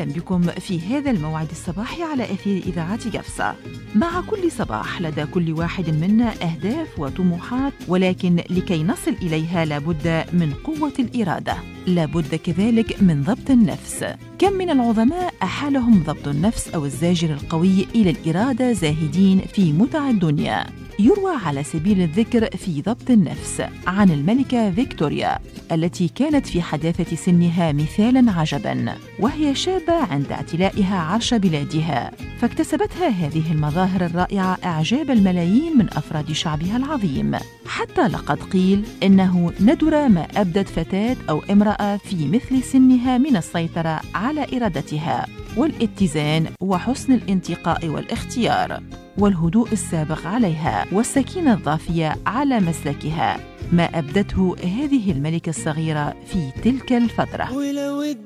أهلا بكم في هذا الموعد الصباحي على أثير إذاعة قفصة. مع كل صباح لدى كل واحد منا أهداف وطموحات، ولكن لكي نصل إليها لابد من قوة الإرادة، لابد كذلك من ضبط النفس. كم من العظماء أحالهم ضبط النفس أو الزاجر القوي إلى الإرادة زاهدين في متع الدنيا. يروى على سبيل الذكر في ضبط النفس عن الملكة فيكتوريا التي كانت في حداثة سنها مثالاً عجباً، وهي شابة عند اعتلائها عرش بلادها، فاكتسبتها هذه المظاهر الرائعة إعجاب الملايين من أفراد شعبها العظيم، حتى لقد قيل إنه ندر ما أبدت فتاة أو امرأة في مثل سنها من السيطرة على إرادتها والاتزان وحسن الانتقاء والاختيار والهدوء السابق عليها والسكينة الضافية على مسلكها، ما أبدته هذه الملكة الصغيرة في تلك الفترة.